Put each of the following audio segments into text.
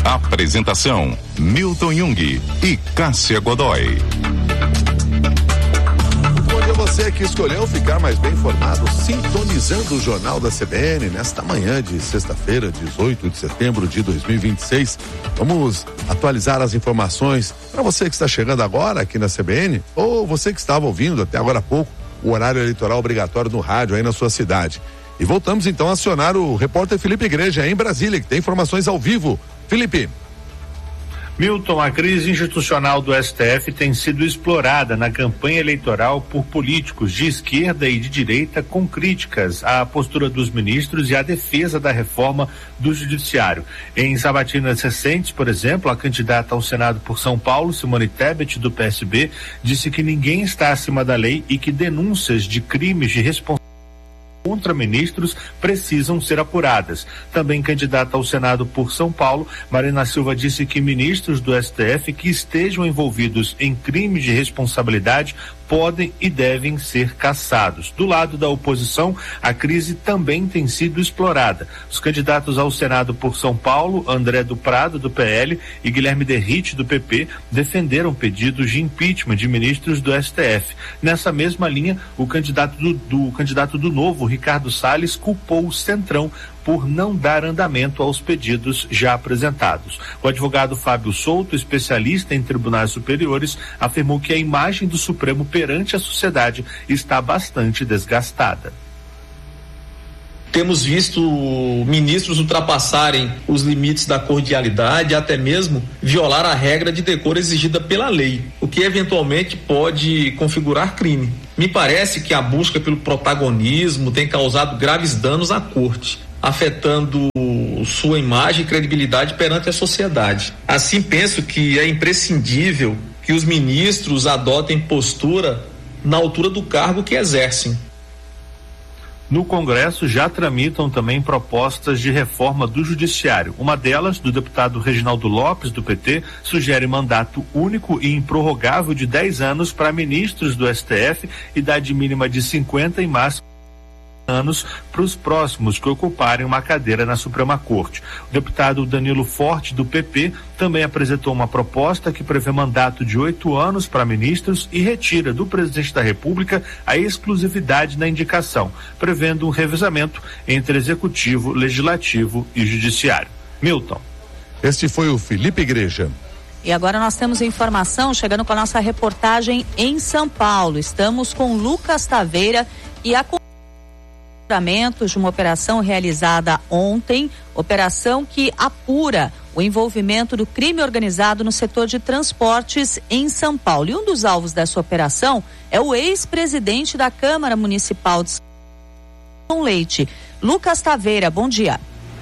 Apresentação: Milton Jung e Cássia Godoy. Bom dia a você que escolheu ficar mais bem informado, sintonizando o Jornal da CBN nesta manhã de sexta-feira, 18 de setembro de 2026. Vamos atualizar as informações para você que está chegando agora aqui na CBN ou você que estava ouvindo até agora há pouco o horário eleitoral obrigatório no rádio aí na sua cidade. E voltamos então a acionar o repórter Felipe Igreja em Brasília, que tem informações ao vivo. Felipe. Milton, a crise institucional do STF tem sido explorada na campanha eleitoral por políticos de esquerda e de direita com críticas à postura dos ministros e à defesa da reforma do judiciário. Em sabatinas recentes, por exemplo, a candidata ao Senado por São Paulo, Simone Tebet, do PSB, disse que ninguém está acima da lei e que denúncias de crimes de responsabilidade contra ministros precisam ser apuradas. Também candidata ao Senado por São Paulo, Marina Silva disse que ministros do STF que estejam envolvidos em crimes de responsabilidade podem e devem ser cassados. Do lado da oposição, a crise também tem sido explorada. Os candidatos ao Senado por São Paulo, André do Prado, do PL, e Guilherme Derrite, do PP, defenderam pedidos de impeachment de ministros do STF. Nessa mesma linha, o candidato do Novo, Ricardo Salles, culpou o Centrão por não dar andamento aos pedidos já apresentados. O advogado Fábio Souto, especialista em tribunais superiores, afirmou que a imagem do Supremo perante a sociedade está bastante desgastada. Temos visto ministros ultrapassarem os limites da cordialidade, até mesmo violar a regra de decoro exigida pela lei, o que eventualmente pode configurar crime. Me parece que a busca pelo protagonismo tem causado graves danos à corte, afetando sua imagem e credibilidade perante a sociedade. Assim, penso que é imprescindível que os ministros adotem postura na altura do cargo que exercem. No Congresso já tramitam também propostas de reforma do Judiciário. Uma delas, do deputado Reginaldo Lopes, do PT, sugere mandato único e improrrogável de 10 anos para ministros do STF, idade mínima de 50 e máximo anos para os próximos que ocuparem uma cadeira na Suprema Corte. O deputado Danilo Forte, do PP, também apresentou uma proposta que prevê mandato de 8 anos para ministros e retira do presidente da República a exclusividade na indicação, prevendo um revezamento entre Executivo, Legislativo e Judiciário. Milton. Este foi o Felipe Igreja. E agora nós temos informação chegando com a nossa reportagem em São Paulo. Estamos com Lucas Taveira e a de uma operação realizada ontem, operação que apura o envolvimento do crime organizado no setor de transportes em São Paulo. E um dos alvos dessa operação é o ex-presidente da Câmara Municipal de São Paulo, Leite. Lucas Taveira, bom dia.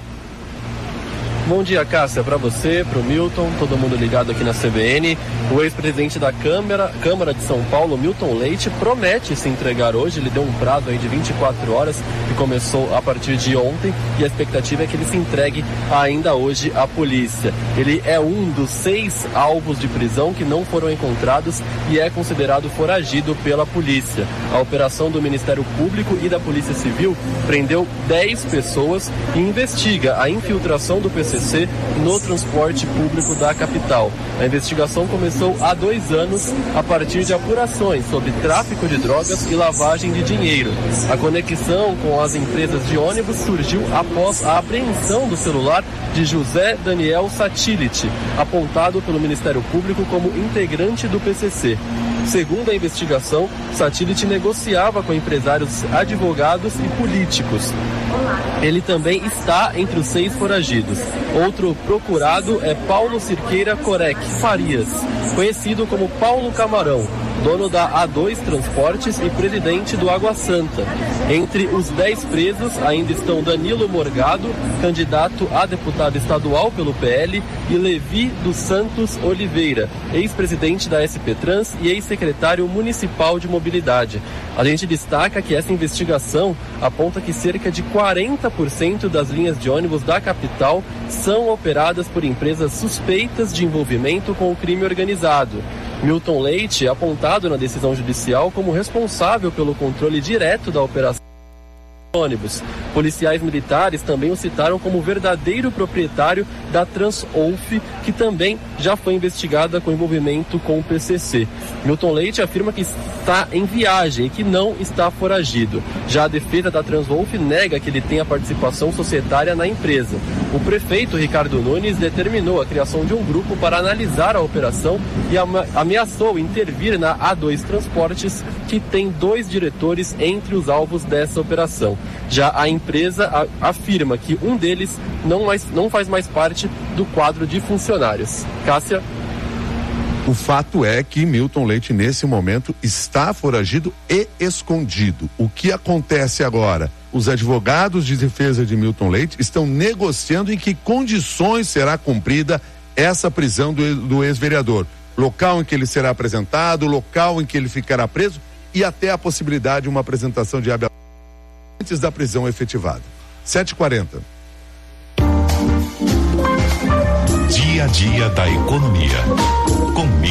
Bom dia, Cássia, para você, para o Milton, todo mundo ligado aqui na CBN. O ex-presidente da Câmara de São Paulo, Milton Leite, promete se entregar hoje. Ele deu um prazo aí de 24 horas, que começou a partir de ontem, e a expectativa é que ele se entregue ainda hoje à polícia. Ele é um dos 6 alvos de prisão que não foram encontrados e é considerado foragido pela polícia. A operação do Ministério Público e da Polícia Civil prendeu 10 pessoas e investiga a infiltração do PCC no transporte público da capital. A investigação começou há 2 anos a partir de apurações sobre tráfico de drogas e lavagem de dinheiro. A conexão com as empresas de ônibus surgiu após a apreensão do celular de José Daniel Satilic, apontado pelo Ministério Público como integrante do PCC. Segundo a investigação, Satilic negociava com empresários, advogados e políticos. Ele também está entre os 6 foragidos. Outro procurado é Paulo Cirqueira Corec Farias, conhecido como Paulo Camarão, dono da A2 Transportes e presidente do Água Santa. Entre os 10 presos ainda estão Danilo Morgado, candidato a deputado estadual pelo PL, e Levi dos Santos Oliveira, ex-presidente da SP Trans e ex-secretário municipal de mobilidade. A gente destaca que essa investigação aponta que cerca de 40% das linhas de ônibus da capital são operadas por empresas suspeitas de envolvimento com o crime organizado. Milton Leite é apontado na decisão judicial como responsável pelo controle direto da operação ônibus. Policiais militares também o citaram como verdadeiro proprietário da Transolf, que também já foi investigada com envolvimento com o PCC. Milton Leite afirma que está em viagem e que não está foragido. Já a defesa da Transolf nega que ele tenha participação societária na empresa. O prefeito Ricardo Nunes determinou a criação de um grupo para analisar a operação e ameaçou intervir na A2 Transportes, que tem 2 diretores entre os alvos dessa operação. Já a empresa afirma que um deles não faz mais parte do quadro de funcionários. Cássia. O fato é que Milton Leite, nesse momento, está foragido e escondido. O que acontece agora? Os advogados de defesa de Milton Leite estão negociando em que condições será cumprida essa prisão do ex-vereador. Local em que ele será apresentado, local em que ele ficará preso e até a possibilidade de uma apresentação de habeas antes da prisão efetivada. 7h40. Dia a dia da economia. Com